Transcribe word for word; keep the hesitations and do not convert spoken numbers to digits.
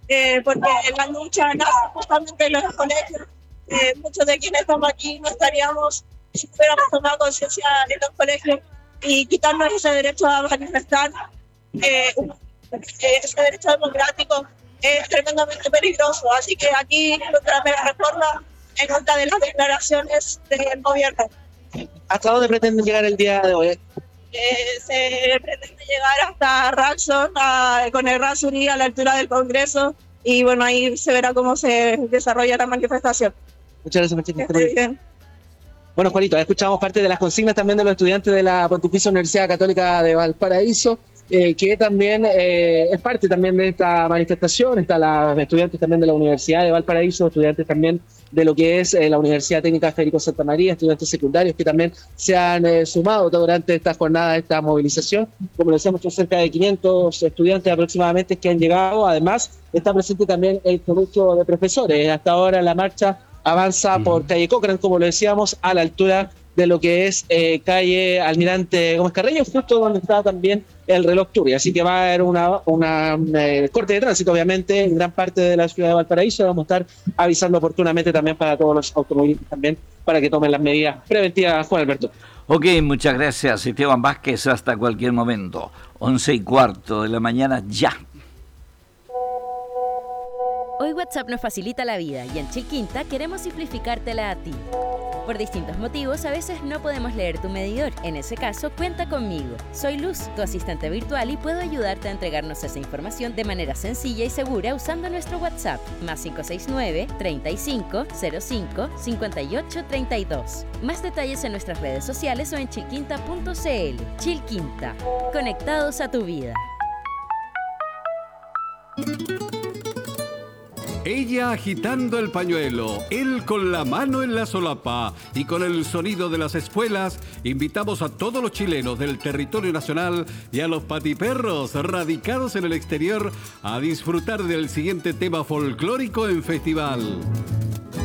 eh, porque la lucha nace justamente en los colegios. Eh, muchos de quienes estamos aquí no estaríamos si hubiéramos tomado conciencia en los colegios y quitarnos ese derecho a manifestar, eh, ese derecho democrático es tremendamente peligroso. Así que aquí nuestra mega reforma en contra de las declaraciones del gobierno. ¿Hasta dónde pretenden llegar el día de hoy? Eh, se pretende llegar hasta Raxon, a, con el Rasuri a la altura del Congreso, y bueno, ahí se verá cómo se desarrolla la manifestación. Muchas gracias, Machete. Bueno, Juanito, escuchamos parte de las consignas también de los estudiantes de la Pontificia Universidad Católica de Valparaíso, eh, que también eh, es parte también de esta manifestación. Están los estudiantes también de la Universidad de Valparaíso, estudiantes también de lo que es eh, la Universidad Técnica Federico Santa María, estudiantes secundarios que también se han eh, sumado durante esta jornada, esta movilización. Como decíamos, son cerca de quinientos estudiantes aproximadamente que han llegado. Además, está presente también el colegio de profesores. Hasta ahora la marcha avanza por calle Cochrane, como lo decíamos, a la altura de lo que es eh, calle Almirante Gómez Carreño, justo donde está también el reloj Turri. Así que va a haber una, una eh, corte de tránsito, obviamente, en gran parte de la ciudad de Valparaíso. Vamos a estar avisando oportunamente también para todos los automovilistas también, para que tomen las medidas preventivas, Juan Alberto. Ok, muchas gracias, Esteban Vázquez. Hasta cualquier momento. Once y cuarto de la mañana ya. Hoy WhatsApp nos facilita la vida y en Chilquinta queremos simplificártela a ti. Por distintos motivos, a veces no podemos leer tu medidor. En ese caso, cuenta conmigo. Soy Luz, tu asistente virtual, y puedo ayudarte a entregarnos esa información de manera sencilla y segura usando nuestro WhatsApp, más cinco seis nueve, treinta y cinco, cero cinco, cincuenta y ocho, treinta y dos. Más detalles en nuestras redes sociales o en chilquinta punto c l. Chilquinta, conectados a tu vida. Ella agitando el pañuelo, él con la mano en la solapa y con el sonido de las espuelas, invitamos a todos los chilenos del territorio nacional y a los patiperros radicados en el exterior a disfrutar del siguiente tema folclórico en festival.